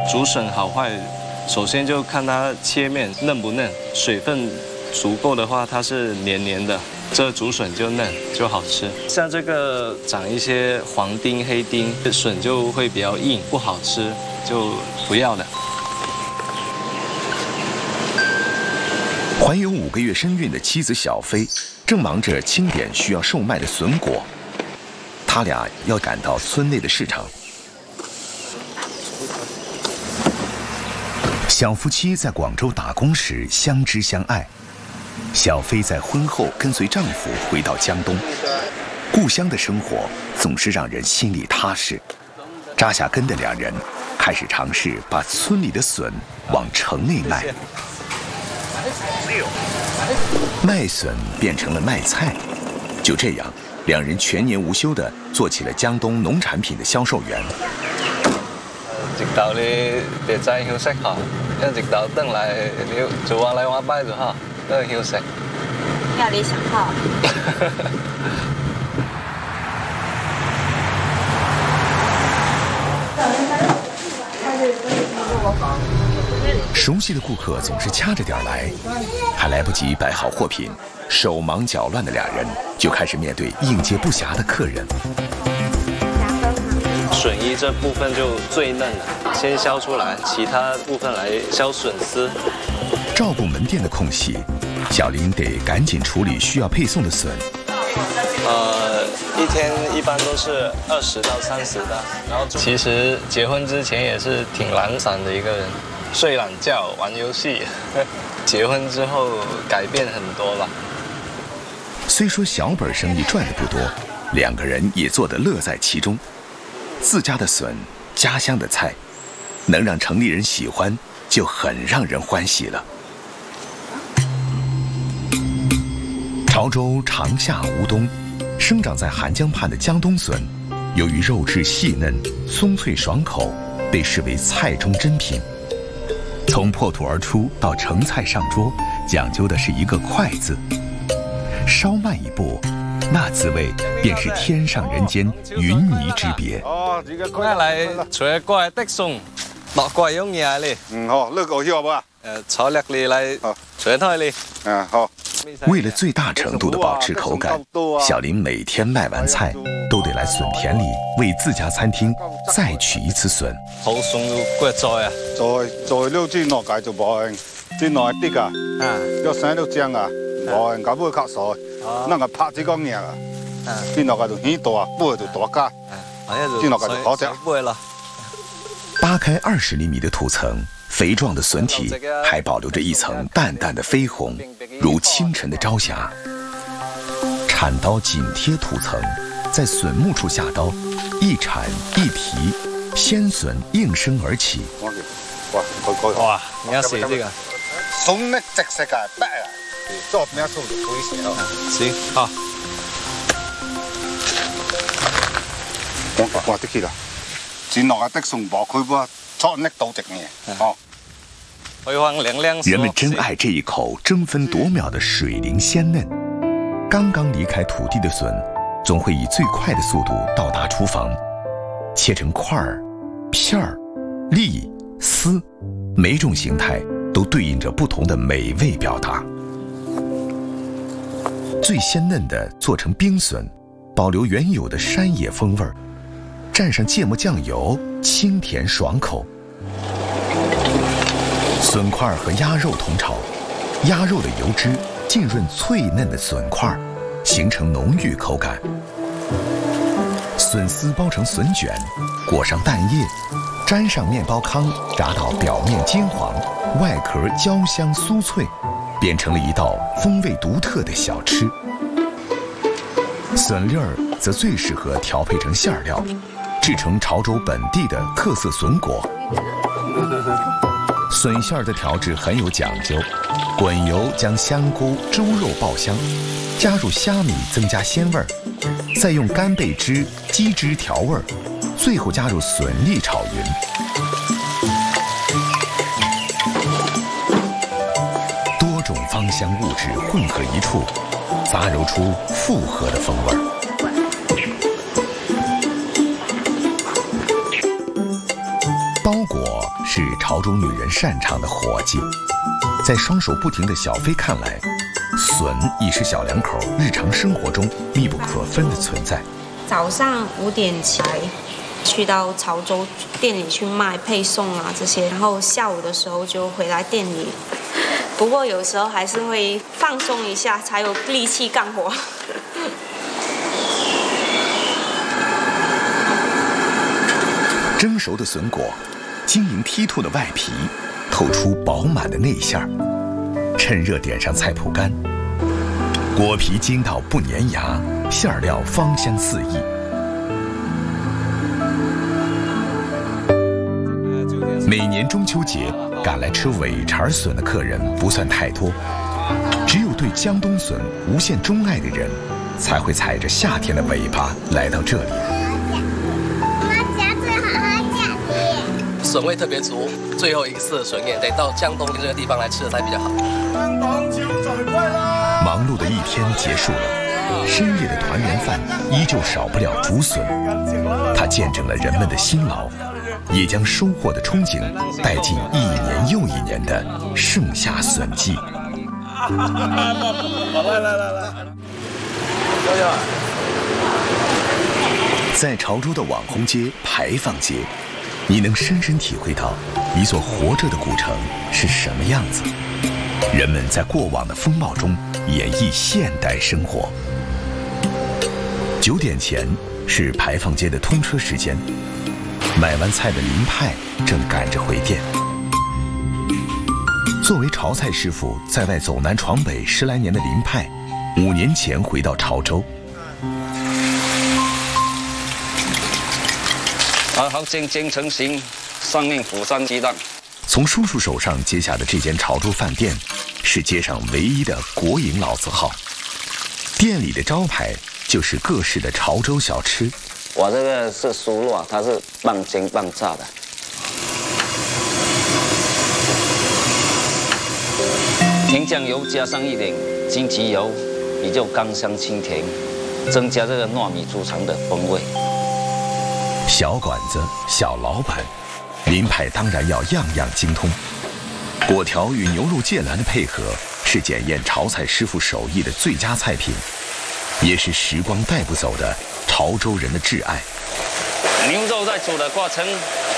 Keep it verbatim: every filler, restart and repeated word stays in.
竹笋好坏，首先就看它切面嫩不嫩，水分足够的话，它是黏黏的，这竹笋就嫩就好吃。像这个长一些黄丁、黑丁，笋就会比较硬，不好吃，就不要了。 怀有五个月身孕的妻子小飞，正忙着清点需要售卖的笋果。他俩要赶到村内的市场。小夫妻在广州打工时相知相爱。小飞在婚后跟随丈夫回到江东，故乡的生活总是让人心里踏实。扎下根的两人开始尝试把村里的笋往城内卖。卖笋变成了卖菜，就这样，两人全年无休地做起了江东农产品的销售员。 直到你別再休息下，一直到登嚟你做下嚟話拜就下，都係休息。 要理想化。 熟悉的顾客总是掐着点来，还来不及摆好货品，手忙脚乱的俩人就开始面对应接不暇的客人。 笋衣这部分就最嫩了，先削出来，其他部分来削笋丝。 照顾门店的空隙，小林得赶紧处理需要配送的笋。 呃，一天一般都是二十到三十的。然后其实结婚之前也是挺懒散的一个人，睡懒觉、玩游戏。结婚之后改变很多吧。 虽说小本生意赚的不多，两个人也做得乐在其中。自家的笋，家乡的菜，能让城里人喜欢，就很让人欢喜了。潮州长夏无冬，生长在韩江畔的江东笋，由于肉质细嫩、松脆爽口，被视为菜中珍品。从破土而出到成菜上桌，讲究的是一个快字。稍慢一步，那滋味便是天上人间，云泥之别。 哦，而家過嚟除過嚟的餸，落過嚟用嘢嚟。 嗯，好，呢個要不啊？ 誒，炒叻你嚟，除開你。 嗯，好。 为了最大程度的保持口感，小林每天卖完菜都得来笋田里为自家餐厅再取一次笋。 好餸要骨在啊！ 在在了煎落介就冇用，煎落一啲啊，要生到正啊，冇用，咁會卡水，那個拍子講嘢啊，煎落介就起大，杯就大家，煎落介就好食。 扒开二十厘米的土层。肥壮的笋体还保留着一层淡淡的绯红，如清晨的朝霞。铲刀紧贴土层，在笋木处下刀，一铲一提，鲜笋应声而起。 哇，你要写这个？ 笋呢直食嘅白啊，做咩餸就可以寫咯。 行，好。 我我得去啦，煎落嘅的餸冇佢噃，錯呢到直嘅，哦。 人们真爱这一口争分夺秒的水灵鲜嫩。刚刚离开土地的笋，总会以最快的速度到达厨房，切成块儿、片儿、粒、丝，每种形态都对应着不同的美味表达。最鲜嫩的做成冰笋，保留原有的山野风味儿，蘸上芥末酱油，清甜爽口。笋块和鸭肉同炒，鸭肉的油脂浸润脆嫩的笋块，形成浓郁口感。笋丝包成笋卷，裹上蛋液，沾上面包糠，炸到表面金黄，外壳焦香酥脆，变成了一道风味独特的小吃。笋粒儿则最适合调配成馅料，制成潮州本地的特色笋果。笋馅的调制很有讲究，滚油将香菇、猪肉爆香，加入虾米增加鲜味儿，再用干贝汁、鸡汁调味儿，最后加入笋粒炒匀。多种芳香物质混合一处，杂糅出复合的风味儿。 刀果是潮州女人擅长的活计，在双手不停的小飞看来，笋已是小两口日常生活中密不可分的存在。 早上五点起来，去到潮州店里去卖配送啊这些，然后下午的时候就回来店里。不过有时候还是会放松一下，才有力气干活。 蒸熟的笋果，晶莹剔透的外皮，透出饱满的内馅儿。趁热点上菜脯干，果皮筋道不粘牙，馅料芳香四溢。每年中秋节赶来吃尾茬笋的客人不算太多，只有对江东笋无限钟爱的人，才会踩着夏天的尾巴来到这里。 笋味特别足，最后一次笋宴得到江东这个地方来吃的才比较好。 忙碌的一天结束了，深夜的团圆饭依旧少不了竹笋，它见证了人们的辛劳，也将收获的憧憬带进一年又一年的盛夏笋季。在潮州的网红街牌坊街，你能深深体会到一座活着的古城是什么样子。人们在过往的风貌中演绎现代生活。九点前是牌坊街的通车时间，买完菜的林派正赶着回店。作为潮菜师傅，在外走南闯北十来年的林派，五年前回到潮州。 好好煎煎成型，上面phủ上鸡蛋。 从叔叔手上接下的这间潮州饭店，是街上唯一的国营老字号。店里的招牌就是各式的潮州小吃。 我这个是酥肉，它是半煎半炸的。甜酱油加上一点金桔油，比较甘香清甜，增加这个糯米煮成的风味。 小馆子、小老板，林派当然要样样精通。果条与牛肉芥蓝的配合，是检验潮菜师傅手艺的最佳菜品，也是时光带不走的潮州人的挚爱。 牛肉在煮的过程